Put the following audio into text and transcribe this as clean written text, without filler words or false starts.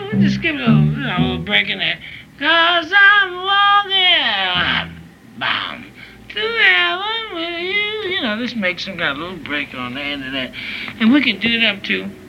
we'll just give it a little break in there. Cause I'm walking bound to heaven with you. You know, just make some kind of little break on the end of that. And we can do it up to